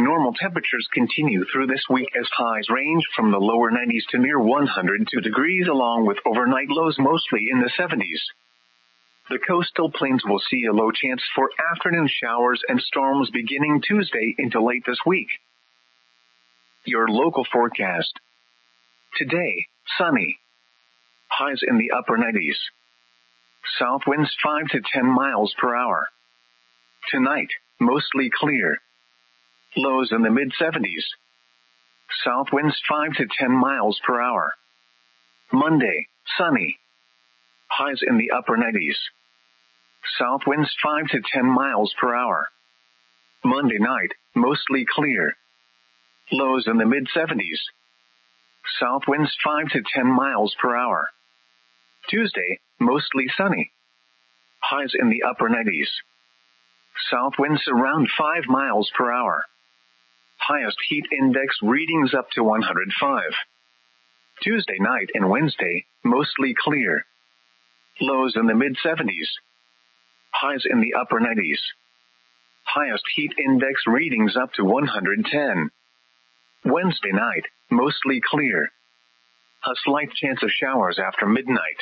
Normal temperatures continue through this week as highs range from the lower 90s to near 102 degrees along with overnight lows mostly in the 70s. The coastal plains will see a low chance for afternoon showers and storms beginning Tuesday into late this week. Your local forecast. Today, sunny. Highs in the upper 90s. South winds 5 to 10 miles per hour. Tonight, mostly clear. Lows in the mid-70s. South winds 5 to 10 miles per hour. Monday, sunny. Highs in the upper 90s. South winds 5 to 10 miles per hour. Monday night, mostly clear. Lows in the mid-70s. South winds 5 to 10 miles per hour. Tuesday, mostly sunny. Highs in the upper 90s. South winds around 5 miles per hour. Highest heat index readings up to 105. Tuesday night and Wednesday, mostly clear. Lows in the mid-70s. Highs in the upper 90s. Highest heat index readings up to 110. Wednesday night, mostly clear. A slight chance of showers after midnight.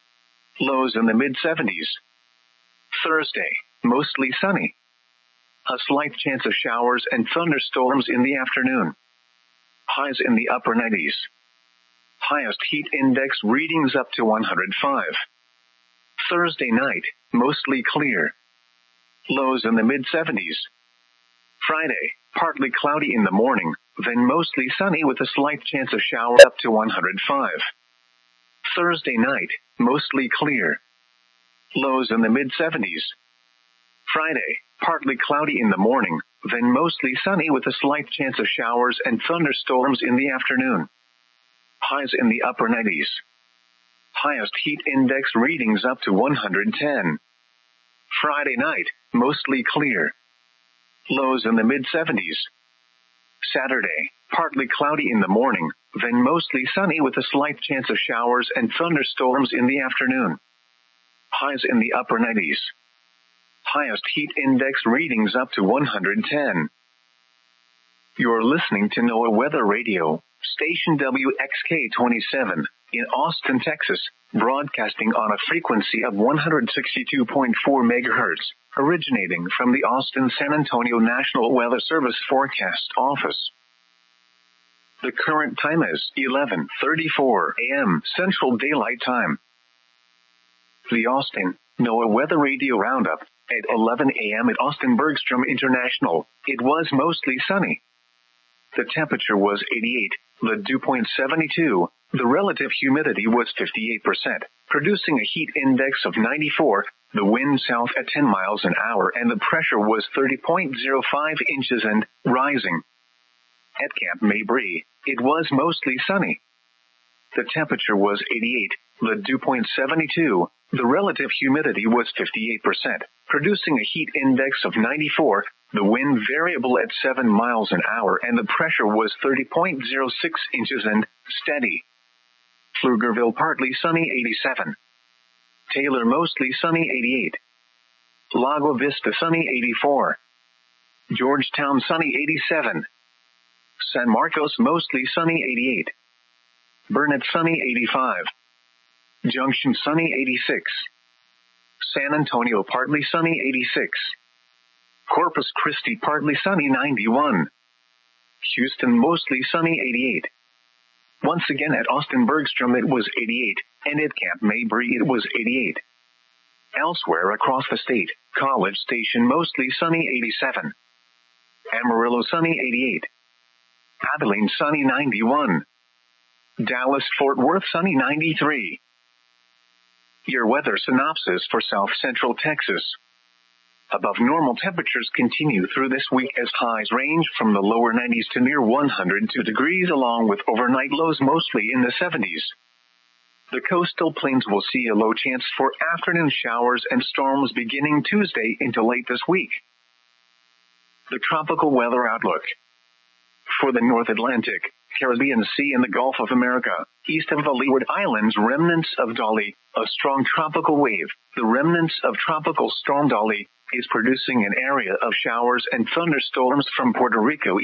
Lows in the mid-70s. Thursday, mostly sunny. A slight chance of showers and thunderstorms in the afternoon. Highs in the upper 90s. Highest heat index readings up to 105. Thursday night, mostly clear. Lows in the mid-70s. Friday, partly cloudy in the morning, then mostly sunny with a slight chance of showers up to 105. Thursday night, mostly clear. Lows in the mid-70s. Friday, partly cloudy in the morning, then mostly sunny with a slight chance of showers and thunderstorms in the afternoon. Highs in the upper 90s. Highest heat index readings up to 110. Friday night, mostly clear. Lows in the mid-70s. Saturday, partly cloudy in the morning, then mostly sunny with a slight chance of showers and thunderstorms in the afternoon. Highs in the upper 90s. Highest heat index readings up to 110. You're listening to NOAA Weather Radio, station WXK-27, in Austin, Texas, broadcasting on a frequency of 162.4 MHz, originating from the Austin-San Antonio National Weather Service Forecast Office. The current time is 11:34 a.m. Central Daylight Time. The Austin NOAA Weather Radio Roundup. At 11 a.m. at Austin Bergstrom International, it was mostly sunny. The temperature was 88, the dew point 72, the relative humidity was 58%, producing a heat index of 94, the wind south at 10 miles an hour, and the pressure was 30.05 inches and rising. At Camp Mabry, it was mostly sunny. The temperature was 88, the dew point 72, the relative humidity was 58%, producing a heat index of 94, the wind variable at 7 miles an hour, and the pressure was 30.06 inches and steady. Pflugerville partly sunny 87. Taylor mostly sunny 88. Lago Vista sunny 84. Georgetown sunny 87. San Marcos mostly sunny 88. Burnett sunny 85. Junction sunny 86. San Antonio partly sunny 86. Corpus Christi partly sunny 91. Houston mostly sunny 88. Once again at Austin Bergstrom it was 88, and at Camp Mabry it was 88. Elsewhere across the state, College Station mostly sunny 87. Amarillo sunny 88. Abilene sunny 91. Dallas Fort Worth sunny 93. Your weather synopsis for South Central Texas. Above normal temperatures continue through this week as highs range from the lower 90s to near 102 degrees along with overnight lows mostly in the 70s. The coastal plains will see a low chance for afternoon showers and storms beginning Tuesday into late this week. The tropical weather outlook. For the North Atlantic, Caribbean Sea and the Gulf of America, east of the Leeward Islands, remnants of Dolly, a strong tropical wave, the remnants of Tropical Storm Dolly, is producing an area of showers and thunderstorms from Puerto Rico